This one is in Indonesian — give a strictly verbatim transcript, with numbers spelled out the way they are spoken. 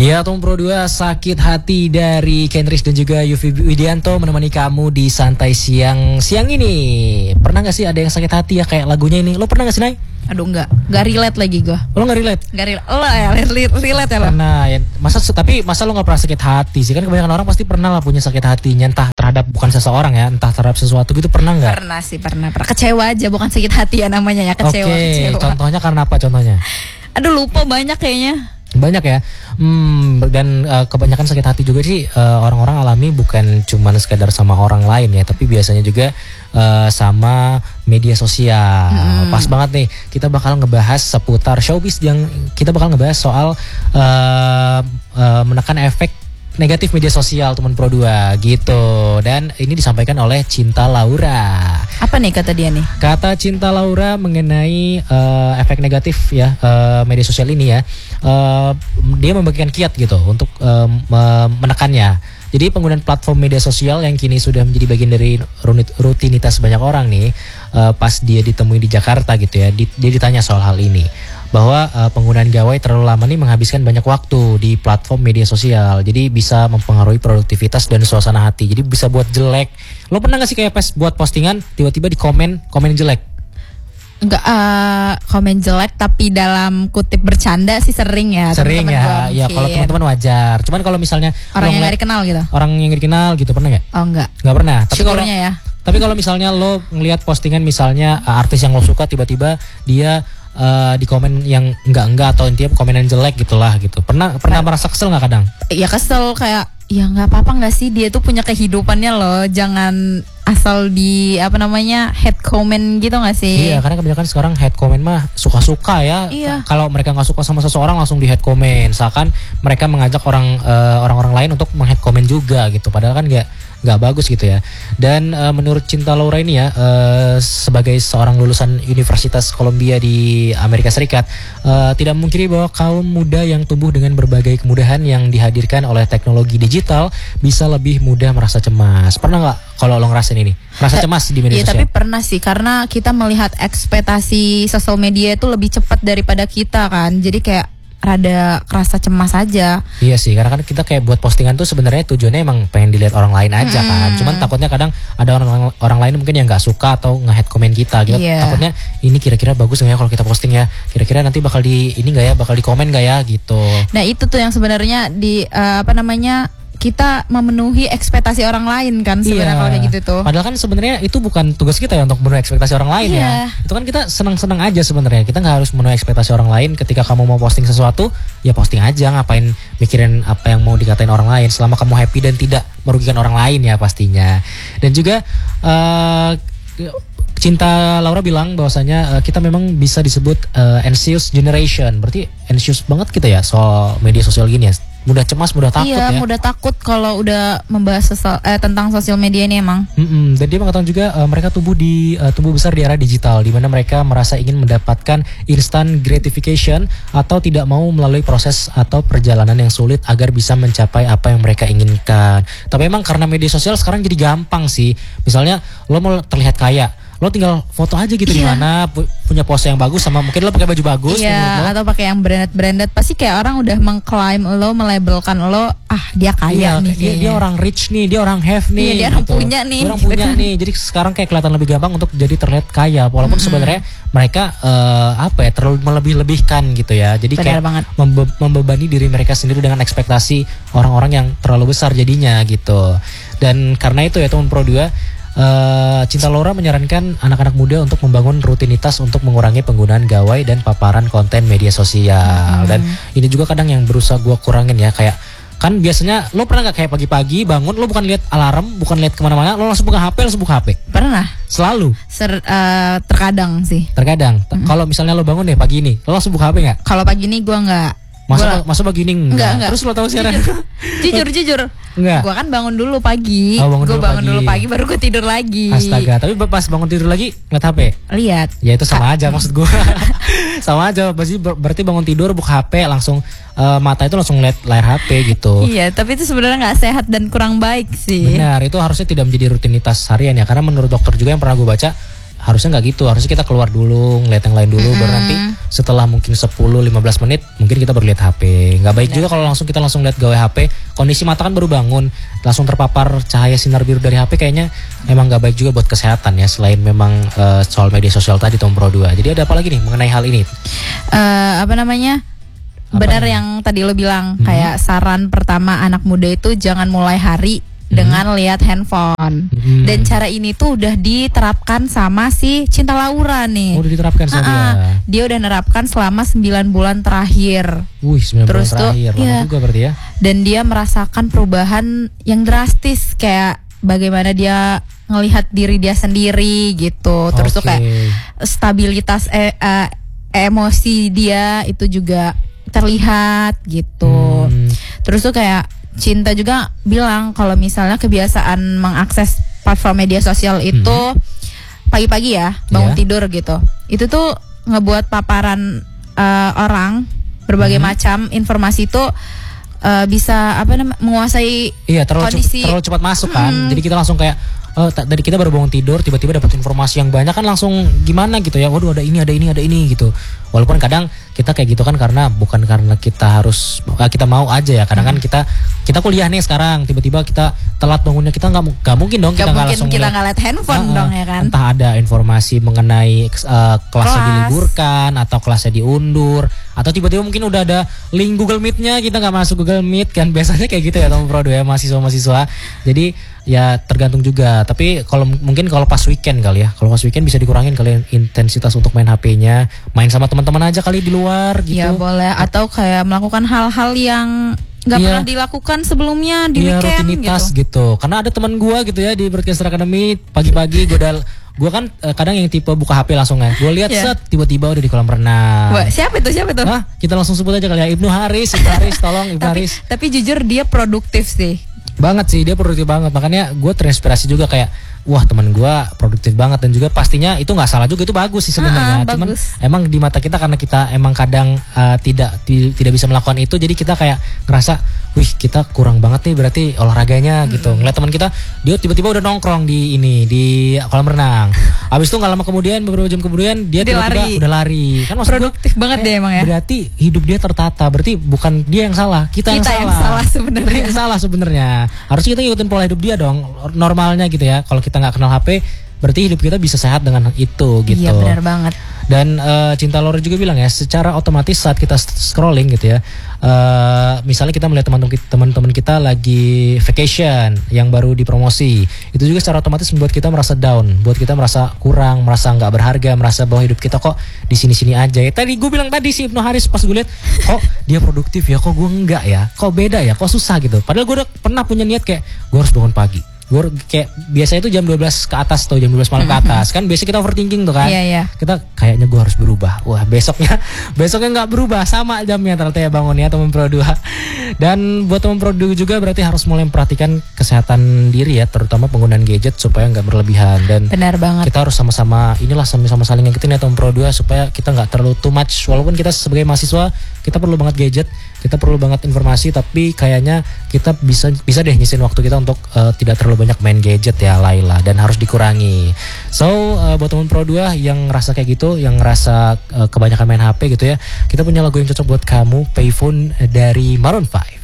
Ya, Tom Pro dua Sakit Hati dari Kenris dan juga Yufi Widianto menemani kamu di Santai Siang siang ini. Pernah gak sih ada yang sakit hati ya kayak lagunya ini? Lo pernah gak sih, Nay? Aduh enggak, enggak relate lagi gue. Lo gak relate? Enggak relate, lo ya relate ya lo. Nah, ya, masa tapi masa lo gak pernah sakit hati sih? Kan kebanyakan orang pasti pernah lah punya sakit hatinya, entah terhadap bukan seseorang ya, entah terhadap sesuatu gitu, pernah gak? Pernah sih, pernah, pernah. Kecewa aja, bukan sakit hati ya namanya ya, kecewa. Oke, kecewa. contohnya karena apa contohnya? Aduh lupa banyak kayaknya. Banyak ya, hmm, dan uh, kebanyakan sakit hati juga sih uh, orang-orang alami bukan cuma sekedar sama orang lain ya, tapi biasanya juga uh, sama media sosial. Hmm. Pas banget nih, kita bakal ngebahas seputar showbiz yang kita bakal ngebahas soal uh, uh, menekan efek negatif media sosial teman Pro dua gitu. Dan ini disampaikan oleh Cinta Laura. Apa nih kata dia nih? Kata Cinta Laura mengenai uh, efek negatif ya uh, media sosial ini ya. Uh, dia membagikan kiat gitu untuk uh, menekannya. Jadi penggunaan platform media sosial yang kini sudah menjadi bagian dari rutinitas banyak orang nih, uh, pas dia ditemui di Jakarta gitu ya, di, dia ditanya soal hal ini. Bahwa uh, penggunaan gawai terlalu lama nih menghabiskan banyak waktu di platform media sosial. Jadi bisa mempengaruhi produktivitas dan suasana hati. Jadi bisa buat jelek. Lo pernah gak sih kayak pas buat postingan tiba-tiba di komen, komen jelek? Enggak, uh, komen jelek tapi dalam kutip bercanda sih sering ya. Sering temen-temen ya, ya kalau teman-teman wajar. Cuman kalau misalnya orang yang gak dikenal gitu. Orang yang gak dikenal gitu pernah gak? Oh enggak. Gak pernah. Tapi kalau ya. Tapi kalau misalnya lo ngelihat postingan misalnya uh, artis yang lo suka tiba-tiba dia Uh, di komen yang enggak-enggak atau intinya komenan jelek gitulah gitu. Pernah pernah merasa kesel nggak kadang? Ya kesel, kayak ya nggak apa-apa nggak sih, dia tuh punya kehidupannya loh, jangan asal di apa namanya head comment gitu nggak sih? Iya, karena kebanyakan sekarang head comment mah suka-suka ya. Iya. Kalau mereka nggak suka sama seseorang langsung di head comment, misalkan mereka mengajak orang uh, orang-orang lain untuk meng-head comment juga gitu. Padahal kan nggak nggak bagus gitu ya. Dan uh, menurut Cinta Laura ini ya, uh, sebagai seorang lulusan Universitas Columbia di Amerika Serikat, uh, tidak memungkiri bahwa kaum muda yang tumbuh dengan berbagai kemudahan yang dihadirkan oleh teknologi digital bisa lebih mudah merasa cemas. Pernah nggak kalau lo ngerasain ini? Merasa cemas di media ya, sosial? Tapi pernah sih, karena kita melihat ekspektasi sosial media itu lebih cepat daripada kita kan. Jadi kayak rada kerasa cemas aja. Iya sih, karena kan kita kayak buat postingan tuh sebenarnya tujuannya emang pengen dilihat orang lain aja hmm. kan. Cuman takutnya kadang ada orang orang lain mungkin yang nggak suka atau nge-head komen kita gitu. Yeah. Takutnya ini kira-kira bagus nggak ya kalau kita posting ya? Kira-kira nanti bakal di ini nggak ya? Bakal di komen nggak ya gitu. Nah itu tuh yang sebenarnya di uh, apa namanya? Kita memenuhi ekspektasi orang lain kan sebenarnya, iya. Kalau kayak gitu tuh. Padahal kan sebenarnya itu bukan tugas kita ya untuk memenuhi ekspektasi orang lain iya. ya. Itu kan kita senang-senang aja sebenarnya. Kita nggak harus memenuhi ekspektasi orang lain. Ketika kamu mau posting sesuatu, ya posting aja. Ngapain mikirin apa yang mau dikatain orang lain? Selama kamu happy dan tidak merugikan orang lain ya pastinya. Dan juga uh, Cinta Laura bilang bahwasanya uh, kita memang bisa disebut uh, anxious generation. Berarti anxious banget kita ya soal media sosial gini ya. Mudah cemas, mudah takut iya, ya. Iya, mudah takut kalau udah membahas sosial, eh, tentang sosial media ini emang. Mm-mm. Dan dia mengatakan juga uh, mereka tumbuh di uh, tumbuh besar di era digital, di mana mereka merasa ingin mendapatkan instant gratification atau tidak mau melalui proses atau perjalanan yang sulit agar bisa mencapai apa yang mereka inginkan. Tapi emang karena media sosial sekarang jadi gampang sih. Misalnya lo mau terlihat kaya, lo tinggal foto aja gitu iya. di mana pu- punya pose yang bagus sama mungkin lo pakai baju bagus iya, atau pakai yang branded-branded, pasti kayak orang udah mengklaim lo, melabelkan lo, ah dia kaya iya, nih dia, dia orang rich nih, dia orang have nih, iya, dia orang gitu. punya nih, orang punya nih. Jadi sekarang kayak kelihatan lebih gampang untuk jadi terlihat kaya, walaupun mm-hmm. sebenarnya mereka uh, apa ya terlalu melebih-lebihkan gitu ya. Jadi benar kayak banget. Membe- membebani diri mereka sendiri dengan ekspektasi orang-orang yang terlalu besar jadinya gitu. Dan karena itu ya teman Pro dua, Uh, Cinta Laura menyarankan anak-anak muda untuk membangun rutinitas untuk mengurangi penggunaan gawai dan paparan konten media sosial. Hmm. Dan ini juga kadang yang berusaha gue kurangin ya, kayak kan biasanya lo pernah nggak kayak pagi-pagi bangun lo bukan lihat alarm, bukan lihat kemana-mana, lo langsung buka H P, langsung buka H P? Pernah. Selalu. Ser, uh, terkadang sih. Terkadang. Mm-hmm. Kalau misalnya lo bangun deh pagi ini, lo langsung buka H P nggak? Kalau pagi ini gue nggak. Masa masa pagi ini enggak? Enggak, enggak. Terus lo tahu siaran? Jujur, jujur. Enggak. Gua kan bangun dulu pagi. Oh, bangun gua dulu bangun pagi. dulu pagi baru gue tidur lagi. Astaga, tapi pas bangun tidur lagi ngeliat H P? Lihat. Ya itu sama aja maksud gue. Sama aja, berarti berarti bangun tidur buka H P langsung uh, mata itu langsung ngeliat layar H P gitu. Iya, tapi itu sebenarnya nggak sehat dan kurang baik sih. Benar, itu harusnya tidak menjadi rutinitas harian ya, karena menurut dokter juga yang pernah gue baca, harusnya nggak gitu. Harusnya kita keluar dulu, ngeliat yang lain dulu, Mm-mm. baru nanti setelah mungkin sepuluh sampai lima belas menit mungkin kita baru lihat H P. Nggak baik juga kalau langsung kita langsung lihat gawe H P. Kondisi mata kan baru bangun, langsung terpapar cahaya sinar biru dari H P, kayaknya emang nggak baik juga buat kesehatan ya. Selain memang uh, soal media sosial tadi Tom Pro dua. Jadi ada apa lagi nih mengenai hal ini? Eh, apa namanya? Apa Benar nih? yang tadi lo bilang, Mhm. kayak saran pertama anak muda itu jangan mulai hari dengan lihat handphone. Mhm. Dan cara ini tuh udah diterapkan sama si Cinta Laura nih. Udah diterapkan sama dia. Ah-ah. Dia udah nerapkan selama sembilan bulan terakhir. Wih, sembilan bulan Terus tuh, terakhir, lama iya. juga berarti ya. Dan dia merasakan perubahan yang drastis, kayak bagaimana dia ngelihat diri dia sendiri gitu. Terus tuh Oke. kayak stabilitas e- eh, emosi dia itu juga terlihat gitu. Hmm. Terus tuh kayak Cinta juga bilang kalau misalnya kebiasaan mengakses platform media sosial itu pagi-pagi ya, bangun Iya. tidur gitu. Itu tuh ngebuat paparan eh, orang berbagai Mhm. macam informasi itu eh, bisa apa namanya menguasai Iya, terlalu kondisi. cepat, terlalu cepat masuk kan. Hmm. Jadi kita langsung kayak oh, ta- dari kita baru bangun tidur tiba-tiba dapat informasi yang banyak kan langsung gimana gitu ya. Waduh, ada ini, ada ini, ada ini gitu. Walaupun kadang kita kayak gitu kan karena bukan karena kita harus eh, kita mau aja ya. Kadang kan kita kita kuliah nih sekarang tiba-tiba kita telat bangunnya, kita nggak mu- nggak mungkin dong Gak kita nggak mungkin langsung kita ngeliat. nggak lihat handphone Heeh. dong ya kan. Entah ada informasi mengenai eh, kelasnya Kelas. diliburkan atau kelasnya diundur atau tiba-tiba mungkin udah ada link Google Meet-nya, kita nggak masuk Google Meet kan, biasanya kayak gitu ya Tom Pro ya mahasiswa-mahasiswa. Jadi ya tergantung juga. Tapi kalau mungkin kalau pas weekend kali ya, kalau pas weekend bisa dikurangin kali intensitas untuk main H P-nya, main sama teman-teman aja kali di luar gitu. Ya boleh, atau kayak melakukan hal-hal yang nggak Iya. pernah dilakukan sebelumnya di Iya, weekend rutinitas gitu. gitu. Karena ada teman gua gitu ya di Broadcaster Academy, pagi-pagi gua udah gua kan eh, kadang yang tipe buka H P langsung ya. Gua lihat Iya. set tiba-tiba udah di kolam renang. Wah, siapa itu siapa itu? Hah? Kita langsung sebut aja kali ya, Ibnu Haris, Ibnu Haris, tolong Ibnu tapi Haris. tapi jujur dia produktif sih. Banget sih, dia produktif banget. Makanya gue terinspirasi juga kayak wah, teman gue produktif banget. Dan juga pastinya itu nggak salah juga, itu bagus sih sebenarnya. Ah, Cuman bagus. emang di mata kita karena kita emang kadang uh, tidak ti- tidak bisa melakukan itu, jadi kita kayak ngerasa wih, kita kurang banget nih berarti olahraganya gitu. Ngeliat teman kita dia tiba-tiba udah nongkrong di ini di kolam renang. Habis itu nggak lama kemudian, beberapa jam kemudian dia Dia tiba-tiba lari. udah lari. Kan maksud gua, Produktif banget eh, dia emang ya. Berarti hidup dia tertata. Berarti bukan dia yang salah, kita, Kita yang salah sebenarnya. Kita yang salah sebenarnya. Harusnya kita ngikutin pola hidup dia dong, normalnya gitu ya. Kalau kita nggak kenal H P, berarti hidup kita bisa sehat dengan itu gitu. Iya benar banget. Dan eh, Cinta Laura juga bilang ya, secara otomatis saat kita scrolling gitu ya, eh, misalnya kita melihat teman-teman kita- teman-teman kita lagi vacation yang baru dipromosi, itu juga secara otomatis membuat kita merasa down, buat kita merasa kurang, merasa nggak berharga, merasa bahwa hidup kita kok di sini-sini aja. Ya, tadi gue bilang tadi si Ibnu Haris pas gue lihat, kok dia produktif ya, kok gue enggak ya, kok beda ya, kok susah gitu. Padahal gue udah pernah punya niat kayak gue harus bangun pagi. Gue kayak biasanya itu jam dua belas ke atas atau jam dua belas malam ke atas kan, biasanya kita overthinking tuh kan. Iya, iya. Kita kayaknya gue harus berubah. Wah, besoknya besoknya nggak berubah, sama jamnya ternyata ya bangunnya teman Pro dua. Dan buat teman Pro dua juga berarti harus mulai memperhatikan kesehatan diri ya, terutama penggunaan gadget supaya nggak berlebihan. Dan Benar banget. kita harus sama-sama inilah sama-sama saling ngikutin ya teman Pro dua supaya kita nggak terlalu too much. Walaupun kita sebagai mahasiswa kita perlu banget gadget, kita perlu banget informasi, tapi kayaknya kita bisa bisa deh nyisin waktu kita untuk eh, tidak terlalu banyak main gadget ya Laila, dan harus dikurangi. So eh, buat teman Pro dua yang ngerasa kayak gitu, yang ngerasa eh, kebanyakan main H P gitu ya, kita punya lagu yang cocok buat kamu, Payphone dari Maroon five.